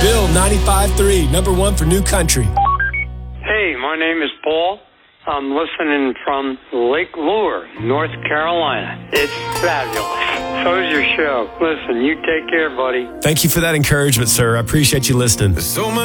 Bill 95.3, number one for new country. Hey, my name is Paul. I'm listening from Lake Lure, North Carolina. It's fabulous. So is your show. Listen, you take care, buddy. Thank you for that encouragement, sir. I appreciate you listening.